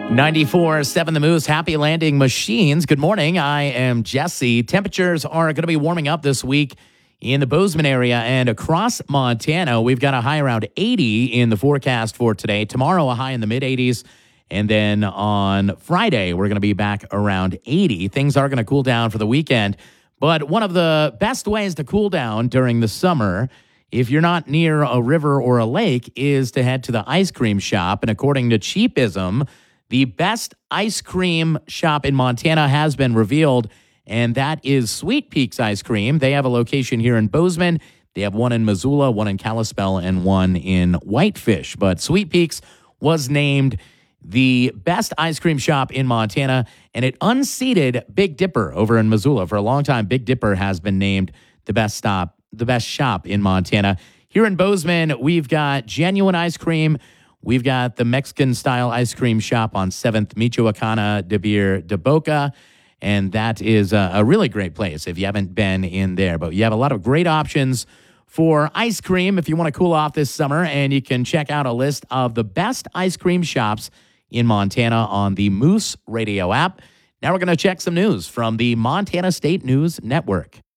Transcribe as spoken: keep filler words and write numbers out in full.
ninety-four point seven The Moose, Happy Landing Machines. Good morning. I am Jesse. Temperatures are going to be warming up this week in the Bozeman area and across Montana. We've got a high around eighty in the forecast for today. Tomorrow, a high in the mid eighties. And then on Friday, we're going to be back around eighty. Things are going to cool down for the weekend. But one of the best ways to cool down during the summer, if you're not near a river or a lake, is to head to the ice cream shop. And according to Cheapism, the best ice cream shop in Montana has been revealed, and that is Sweet Peaks Ice Cream. They have a location here in Bozeman. They have one in Missoula, one in Kalispell, and one in Whitefish. But Sweet Peaks was named the best ice cream shop in Montana, and it unseated Big Dipper over in Missoula. For a long time, Big Dipper has been named the best stop, the best shop in Montana. Here in Bozeman, we've got Genuine Ice Cream. We've got the Mexican-style ice cream shop on seventh, Michoacana de Beer de Boca, and that is a, a really great place if you haven't been in there. But you have a lot of great options for ice cream if you want to cool off this summer, and you can check out a list of the best ice cream shops in Montana on the Moose Radio app. Now we're going to check some news from the Montana State News Network.